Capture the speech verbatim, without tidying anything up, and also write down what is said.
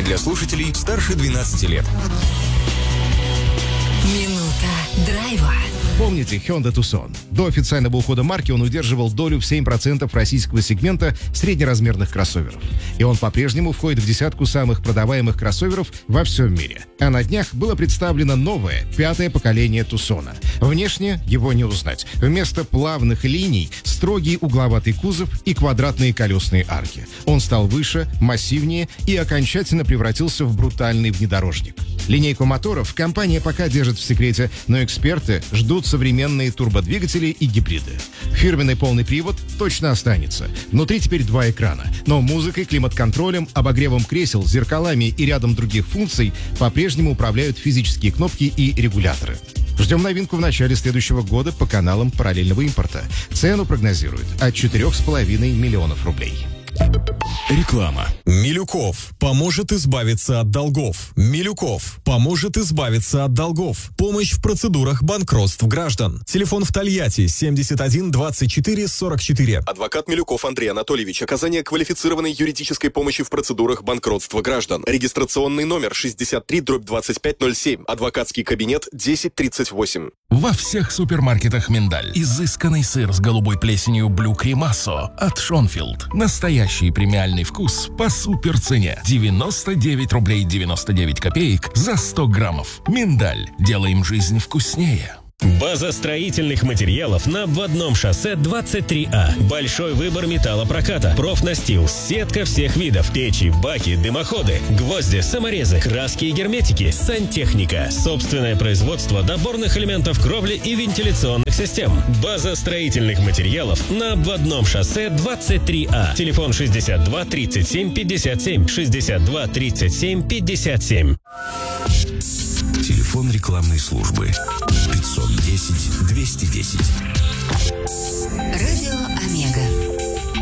для слушателей старше двенадцати лет. Минута драйва. Помните Hyundai Tucson? До официального ухода марки он удерживал долю в семь процентов российского сегмента среднеразмерных кроссоверов. И он по-прежнему входит в десятку самых продаваемых кроссоверов во всем мире. А на днях было представлено новое, пятое поколение Tucson. Внешне его не узнать. Вместо плавных линий строгий угловатый кузов и квадратные колесные арки. Он стал выше, массивнее и окончательно превратился в брутальный внедорожник. Линейку моторов компания пока держит в секрете, но эксперты ждут современные турбодвигатели и гибриды. Фирменный полный привод точно останется. Внутри теперь два экрана, но музыкой, климат-контролем, обогревом кресел, зеркалами и рядом других функций по-прежнему управляют физические кнопки и регуляторы. Ждем новинку в начале следующего года по каналам параллельного импорта. Цену прогнозируют от четырёх с половиной миллионов рублей. Реклама. Милюков поможет избавиться от долгов. Милюков поможет избавиться от долгов. Помощь в процедурах банкротств граждан. Телефон в Тольятти семьдесят один двадцать четыре сорок четыре. Адвокат Милюков Андрей Анатольевич. Оказание квалифицированной юридической помощи в процедурах банкротства граждан. Регистрационный номер шестьдесят три дробь двадцать пять ноль семь. Адвокатский кабинет десять тридцать восемь. Во всех супермаркетах миндаль. Изысканный сыр с голубой плесенью Блю Кремассо от Шонфилд. Настоящий премиальный вкус по суперцене. девяносто девять рублей девяносто девять копеек за сто граммов. Миндаль. Делаем жизнь вкуснее. База строительных материалов на обводном шоссе двадцать три А. Большой выбор металлопроката, профнастил, сетка всех видов, печи, баки, дымоходы, гвозди, саморезы, краски и герметики, сантехника, собственное производство доборных элементов кровли и вентиляционных систем. База строительных материалов на обводном шоссе двадцать три А. Телефон шестьдесят два тридцать семь пятьдесят семь, шестьдесят два тридцать семь пятьдесят семь. Телефон рекламной службы пятьсот десять двести десять. Радио Омега.